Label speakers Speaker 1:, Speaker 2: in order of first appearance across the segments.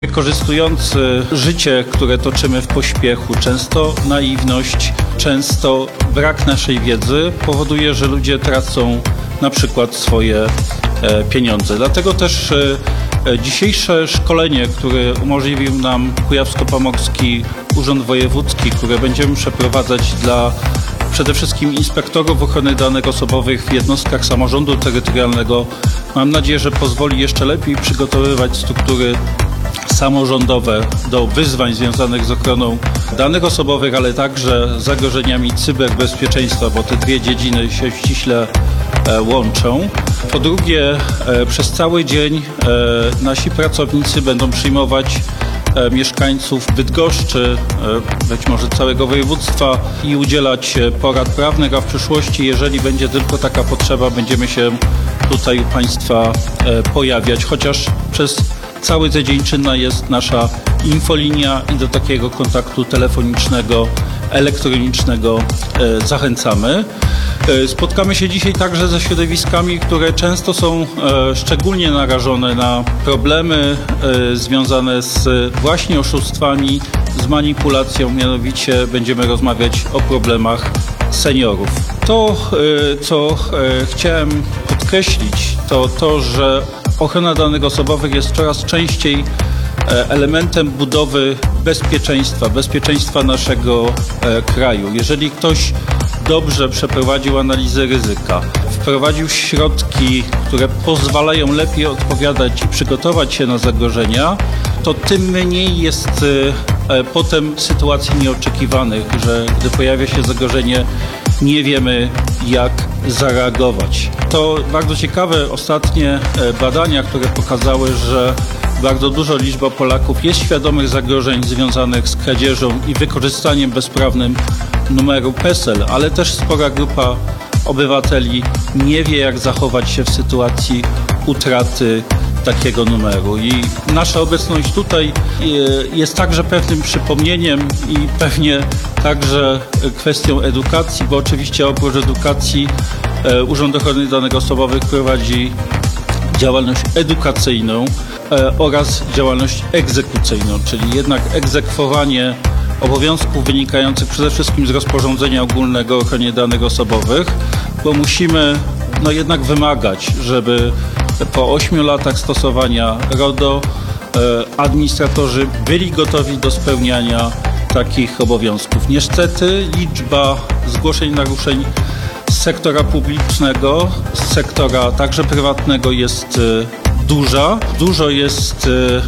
Speaker 1: Wykorzystujący życie, które toczymy w pośpiechu, często naiwność, często brak naszej wiedzy powoduje, że ludzie tracą na przykład swoje pieniądze. Dlatego też dzisiejsze szkolenie, które umożliwił nam Kujawsko-Pomorski Urząd Wojewódzki, które będziemy przeprowadzać dla przede wszystkim inspektorów ochrony danych osobowych w jednostkach samorządu terytorialnego, mam nadzieję, że pozwoli jeszcze lepiej przygotowywać struktury samorządowe do wyzwań związanych z ochroną danych osobowych, ale także zagrożeniami cyberbezpieczeństwa, bo te dwie dziedziny się ściśle łączą. Po drugie, przez cały dzień nasi pracownicy będą przyjmować mieszkańców Bydgoszczy, być może całego województwa i udzielać porad prawnych, a w przyszłości, jeżeli będzie tylko taka potrzeba, będziemy się tutaj u Państwa pojawiać, chociaż przez cały tydzień czynna jest nasza infolinia i do takiego kontaktu telefonicznego, elektronicznego zachęcamy. Spotkamy się dzisiaj także ze środowiskami, które często są szczególnie narażone na problemy związane z właśnie oszustwami, z manipulacją, mianowicie będziemy rozmawiać o problemach seniorów. To, co chciałem podkreślić, to to, że ochrona danych osobowych jest coraz częściej elementem budowy bezpieczeństwa naszego kraju. Jeżeli ktoś dobrze przeprowadził analizę ryzyka, wprowadził środki, które pozwalają lepiej odpowiadać i przygotować się na zagrożenia, to tym mniej jest potem sytuacji nieoczekiwanych, że gdy pojawia się zagrożenie, nie wiemy, jak zareagować. To bardzo ciekawe ostatnie badania, które pokazały, że bardzo duża liczba Polaków jest świadomych zagrożeń związanych z kradzieżą i wykorzystaniem bezprawnym numeru PESEL, ale też spora grupa obywateli nie wie, jak zachować się w sytuacji utraty takiego numeru. I nasza obecność tutaj jest także pewnym przypomnieniem i pewnie także kwestią edukacji, bo oczywiście oprócz edukacji Urząd Ochrony Danych Osobowych prowadzi działalność edukacyjną oraz działalność egzekucyjną, czyli jednak egzekwowanie obowiązków wynikających przede wszystkim z rozporządzenia ogólnego o ochronie danych osobowych, bo musimy jednak wymagać, żeby po 8 latach stosowania RODO administratorzy byli gotowi do spełniania takich obowiązków. Niestety liczba zgłoszeń naruszeń z sektora publicznego, z sektora także prywatnego jest duża. Dużo jest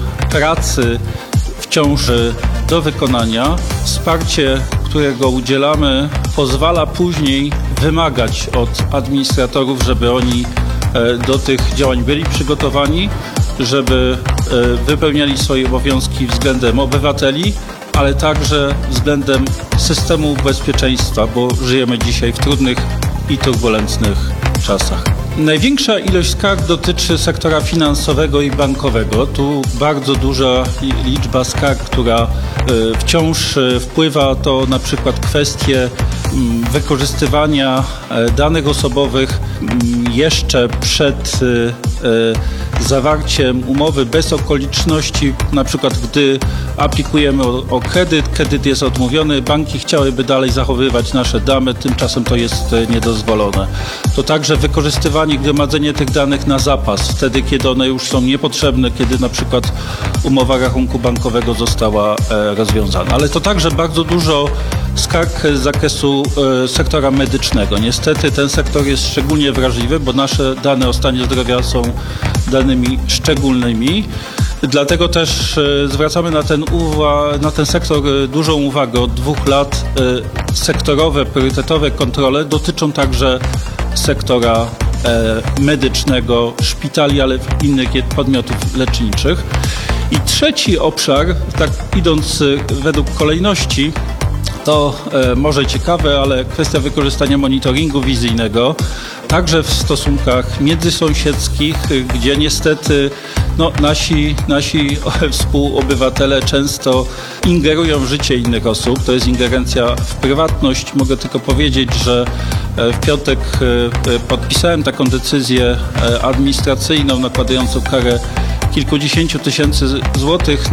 Speaker 1: pracy wciąż do wykonania. Wsparcie, którego udzielamy, pozwala później wymagać od administratorów, żeby oni do tych działań byli przygotowani, żeby wypełniali swoje obowiązki względem obywateli, ale także względem systemu bezpieczeństwa, bo żyjemy dzisiaj w trudnych i turbulentnych czasach. Największa ilość skarg dotyczy sektora finansowego i bankowego. Tu bardzo duża liczba skarg, która wciąż wpływa, to na przykład kwestie wykorzystywania danych osobowych jeszcze przed zawarciem umowy bez okoliczności, na przykład gdy aplikujemy o kredyt jest odmówiony, banki chciałyby dalej zachowywać nasze dane, tymczasem to jest niedozwolone. To także wykorzystywanie, gromadzenie tych danych na zapas, wtedy kiedy one już są niepotrzebne, kiedy na przykład umowa rachunku bankowego została rozwiązana. Ale to także bardzo dużo skarg z zakresu sektora medycznego. Niestety ten sektor jest szczególnie wrażliwy, bo nasze dane o stanie zdrowia są danymi szczególnymi. Dlatego też zwracamy na ten sektor dużą uwagę. Od 2 lat sektorowe, priorytetowe kontrole dotyczą także sektora medycznego, szpitali, ale innych podmiotów leczniczych. I trzeci obszar, tak idąc według kolejności, to może ciekawe, ale kwestia wykorzystania monitoringu wizyjnego, także w stosunkach międzysąsiedzkich, gdzie niestety nasi współobywatele często ingerują w życie innych osób. To jest ingerencja w prywatność. Mogę tylko powiedzieć, że w piątek podpisałem taką decyzję administracyjną nakładającą karę kilkudziesięciu tysięcy złotych